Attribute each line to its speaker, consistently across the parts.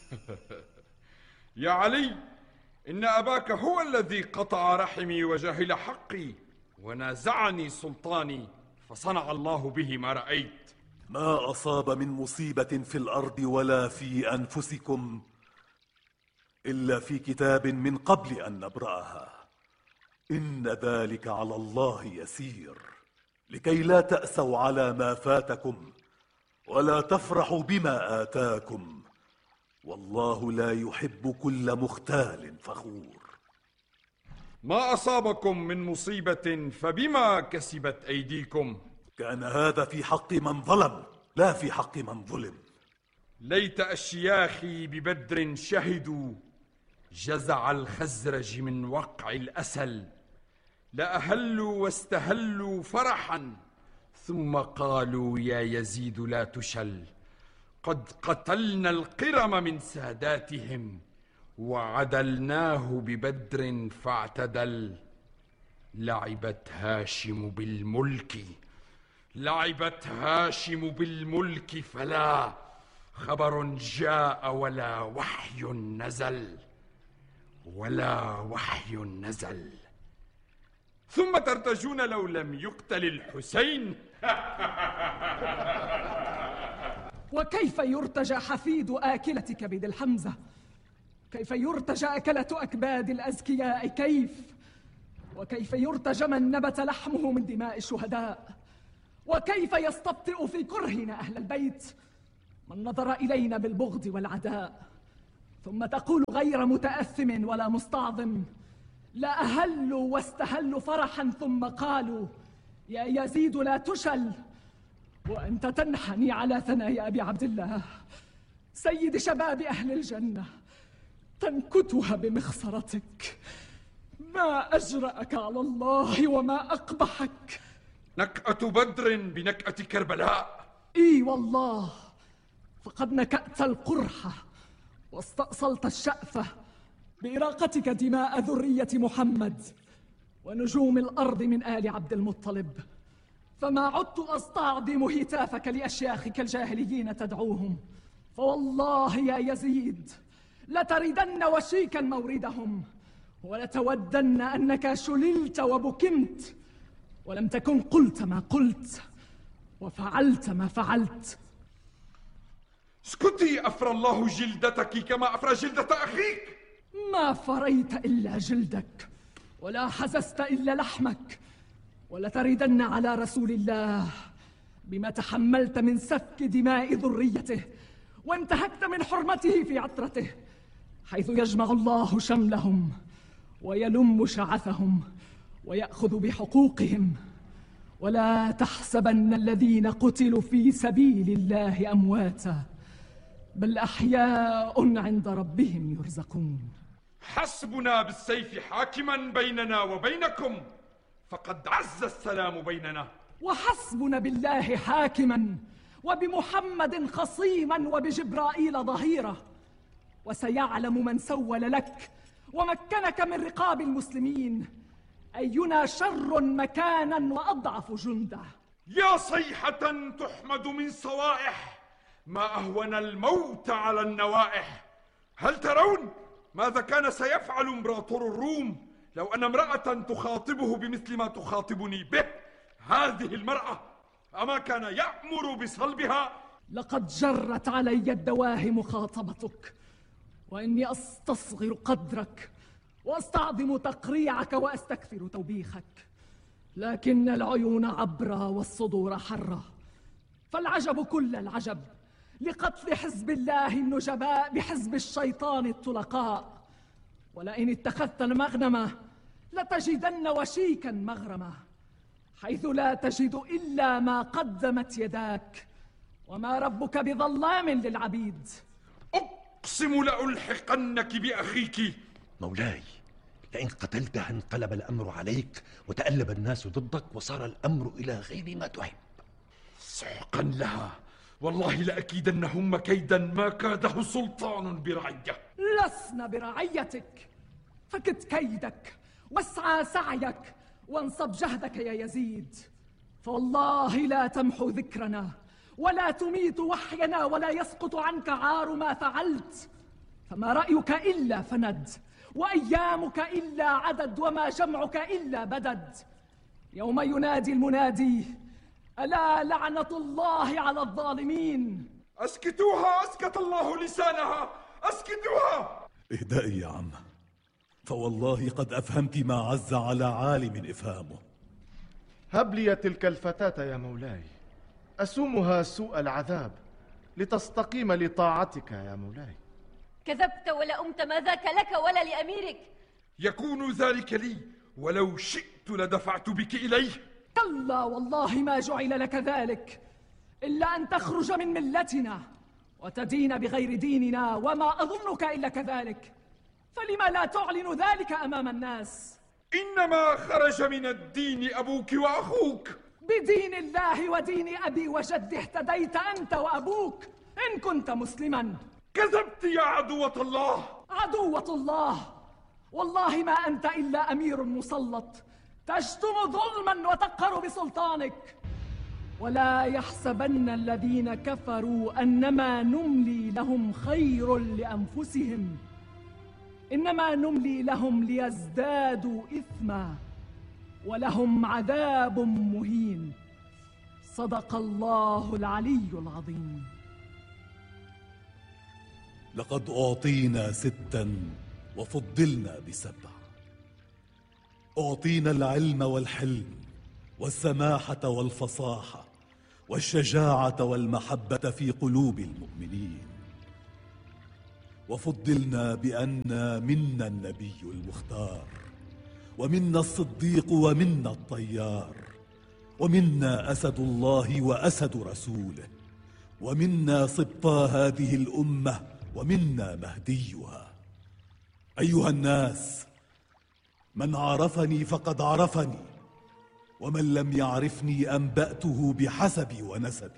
Speaker 1: يا علي، إن أباك هو الذي قطع رحمي وجهل حقي ونازعني سلطاني، فصنع الله به ما رأيت.
Speaker 2: ما أصاب من مصيبة في الأرض ولا في أنفسكم إلا في كتاب من قبل أن نبرأها، إن ذلك على الله يسير، لكي لا تأسوا على ما فاتكم ولا تفرحوا بما آتاكم، والله لا يحب كل مختال فخور.
Speaker 1: ما أصابكم من مصيبة فبما كسبت أيديكم.
Speaker 2: كان هذا في حق من ظلم لا في حق من ظلم.
Speaker 1: ليت أشياخي ببدر شهدوا جزع الخزرج من وقع الأسل، لأهلوا واستهلوا فرحا ثم قالوا يا يزيد لا تشل. قد قتلنا القرم من ساداتهم وعدلناه ببدر فاعتدل. لعبت هاشم بالملك، لعبت هاشم بالملك، فلا خبر جاء ولا وحي نزل، ولا وحي نزل. ثم ترتجون لو لم يقتل الحسين.
Speaker 3: وكيف يرتجى حفيد آكلة كبد الحمزة؟ كيف يرتجى أكلة أكباد الأزكياء؟ كيف؟ وكيف يرتجى من نبت لحمه من دماء الشهداء؟ وكيف يستبطئ في كرهنا أهل البيت من نظر إلينا بالبغض والعداء؟ ثم تقول غير متأثم ولا مستعظم، لا أهلوا واستهلوا فرحا ثم قالوا يا يزيد لا تشل، وأنت تنحني على ثنايا أبي عبد الله سيد شباب أهل الجنة، تنكتها بمخصرتك. ما أجرأك على الله وما أقبحك.
Speaker 1: نكأة بدر بنكأة كربلاء.
Speaker 3: إي والله، فقد نكأت القرحة واستأصلت الشأفة بإراقتك دماء ذرية محمد ونجوم الأرض من آل عبد المطلب، فما عدت أستعظم هتافك لأشياخك الجاهليين تدعوهم، فوالله يا يزيد لتردن وشيكا موردهم، ولتودن أنك شللت وبكمت ولم تكن قلت ما قلت وفعلت ما فعلت.
Speaker 1: اسكتي، أفرى الله جلدتك كما أفرى جلدة أخيك.
Speaker 3: ما فريت إلا جلدك ولا حززت إلا لحمك، ولتردن على رسول الله بما تحملت من سفك دماء ذريته وانتهكت من حرمته في عطرته، حيث يجمع الله شملهم ويلم شعثهم ويأخذ بحقوقهم. ولا تحسبن الذين قتلوا في سبيل الله أمواتا، بل أحياء عند ربهم يرزقون.
Speaker 1: حسبنا بالسيف حاكما بيننا وبينكم، فقد عز السلام بيننا.
Speaker 3: وحسبنا بالله حاكما وبمحمد خصيما وبجبرائيل ظهيرا، وسيعلم من سول لك ومكنك من رقاب المسلمين أينا شر مكانا وأضعف جندا.
Speaker 1: يا صيحة تحمد من صوائح، ما أهون الموت على النوائح. هل ترون ماذا كان سيفعل امبراطور الروم لو أن امرأة تخاطبه بمثل ما تخاطبني به؟ هذه المرأة أما كان يأمر بصلبها؟
Speaker 3: لقد جرت علي الدواهي مخاطبتك، وإني أستصغر قدرك وأستعظم تقريعك وأستكثر توبيخك، لكن العيون عبرة والصدور حرة. فالعجب كل العجب لقتل حزب الله النجباء بحزب الشيطان الطلقاء. ولئن اتخذت المغنمة لتجدن وشيكا مغرمة، حيث لا تجد إلا ما قدمت يداك، وما ربك بظلام للعبيد.
Speaker 1: أقسم لألحقنك بأخيك.
Speaker 4: مولاي، لئن قتلتها انقلب الأمر عليك وتألب الناس ضدك وصار الأمر إلى غير ما تحب.
Speaker 1: سحقا لها، والله لأكيدنهم كيدا ما كاده سلطان برعية.
Speaker 3: لسنا برعيتك، فكت كيدك واسعى سعيك وانصب جهدك يا يزيد، فوالله لا تمحو ذكرنا ولا تميت وحينا ولا يسقط عنك عار ما فعلت. فما رأيك إلا فند، وأيامك إلا عدد، وما جمعك إلا بدد. يوم ينادي المنادي: ألا لعنة الله على الظالمين.
Speaker 1: أسكتوها، أسكت الله لسانها، أسكتوها.
Speaker 2: اهدئي يا عم، فوالله قد أفهمت ما عز على عالم إفهامه.
Speaker 5: هب لي تلك الفتاة يا مولاي، أسومها سوء العذاب لتستقيم لطاعتك يا مولاي.
Speaker 6: كذبت ولا أمت، ما ذاك لك ولا لأميرك.
Speaker 1: يكون ذلك لي، ولو شئت لدفعت بك إليه.
Speaker 3: كلا والله ما جعل لك ذلك إلا أن تخرج من ملتنا وتدين بغير ديننا، وما أظنك إلا كذلك، فلما لا تعلن ذلك أمام الناس؟
Speaker 1: إنما خرج من الدين أبوك وأخوك.
Speaker 3: بدين الله ودين أبي وجدي اهتديت أنت وأبوك إن كنت مسلما.
Speaker 1: كذبت يا عدوة الله.
Speaker 3: عدوة الله؟ والله ما أنت إلا أمير مسلط تشتم ظلما وتقهر بسلطانك. ولا يحسبن الذين كفروا أنما نملي لهم خير لأنفسهم، إنما نملي لهم ليزدادوا إثما ولهم عذاب مهين. صدق الله العلي العظيم.
Speaker 2: لقد أعطينا 6 وفضلنا ب7. أعطينا العلم والحلم والسماحة والفصاحة والشجاعة والمحبة في قلوب المؤمنين، وفضلنا بأن منا النبي المختار، ومنا الصديق، ومنا الطيار، ومنا أسد الله وأسد رسوله، ومنا سبطى هذه الأمة، ومنا مهديها. أيها الناس، من عرفني فقد عرفني، ومن لم يعرفني أنبأته بحسبي ونسبي.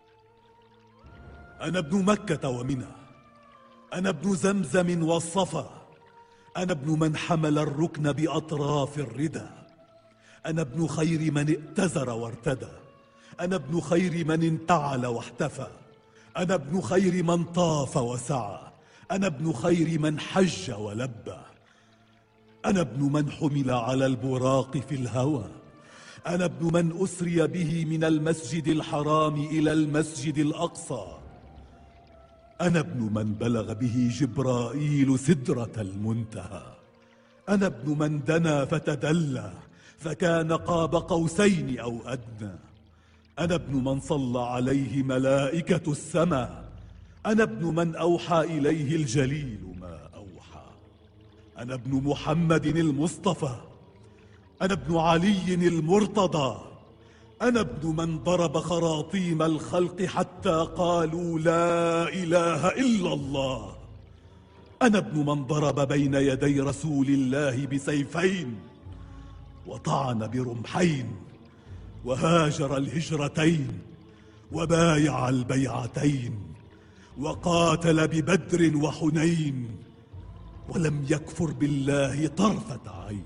Speaker 2: أنا ابن مكة ومنى، أنا ابن زمزم والصفا، أنا ابن من حمل الركن بأطراف الردى، أنا ابن خير من ائتزر وارتدى، أنا ابن خير من انتعل واحتفى، أنا ابن خير من طاف وسعى، أنا ابن خير من حج ولبى، أنا ابن من حمل على البراق في الهوى، أنا ابن من أسري به من المسجد الحرام إلى المسجد الأقصى، أنا ابن من بلغ به جبرائيل سدرة المنتهى، أنا ابن من دنا فتدلى فكان قاب قوسين أو أدنى، أنا ابن من صلى عليه ملائكة السماء، أنا ابن من أوحى إليه الجليل ما أوحى، أنا ابن محمد المصطفى، أنا ابن علي المرتضى، أنا ابن من ضرب خراطيم الخلق حتى قالوا لا إله إلا الله، أنا ابن من ضرب بين يدي رسول الله بسيفين وطعن برمحين، وهاجر الهجرتين، وبايع البيعتين، وقاتل ببدر وحنين، ولم يكفر بالله طرفة عين.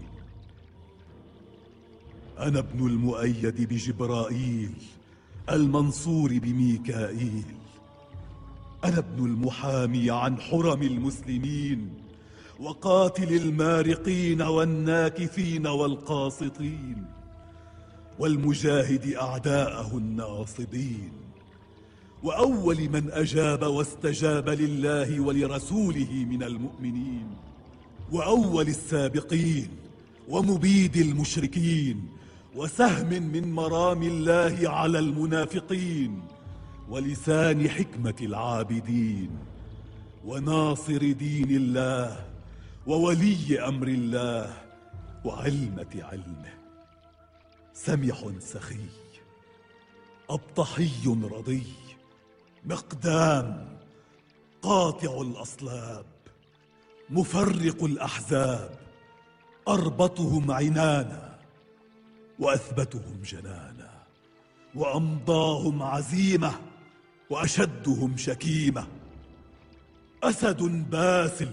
Speaker 2: أنا ابن المؤيد بجبرائيل المنصور بميكائيل، أنا ابن المحامي عن حرم المسلمين، وقاتل المارقين والناكثين والقاسطين، والمجاهد أعداءه الناصبين، وأول من أجاب واستجاب لله ولرسوله من المؤمنين، وأول السابقين، ومبيد المشركين، وسهم من مرام الله على المنافقين، ولسان حكمة العابدين، وناصر دين الله، وولي أمر الله، وعلمة علمه، سمح سخي، أبطحي رضي، مقدام، قاطع الأصلاب، مفرق الأحزاب، أربطهم عنانا، وأثبتهم جنانا، وأمضاهم عزيمة، وأشدهم شكيمة، أسد باسل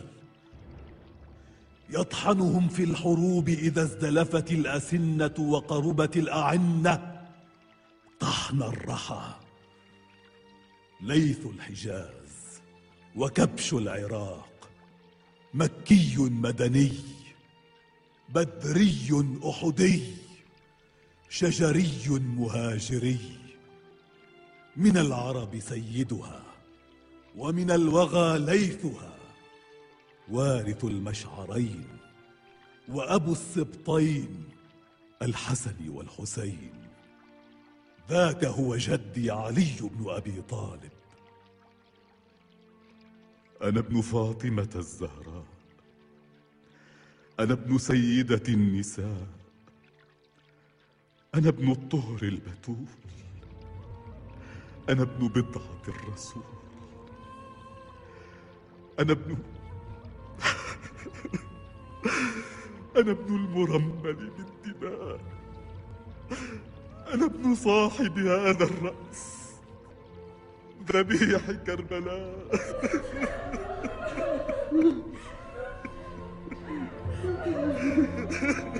Speaker 2: يطحنهم في الحروب إذا ازدلفت الأسنة وقربت الأعنة، طحن الرحى، ليث الحجاز، وكبش العراق، مكي مدني، بدري أحدي، شجري مهاجري، من العرب سيدها ومن الوغى ليثها، وارث المشعرين وأبو السبطين الحسن والحسين. ذاك هو جدي علي بن أبي طالب.
Speaker 7: أنا ابن فاطمة الزهراء، أنا ابن سيدة النساء، أنا ابن الطهر البتول، أنا ابن بضعة الرسول، أنا ابن أنا ابن المرمل بالدماء، أنا ابن صاحب هذا الرأس، ذبيح كربلاء.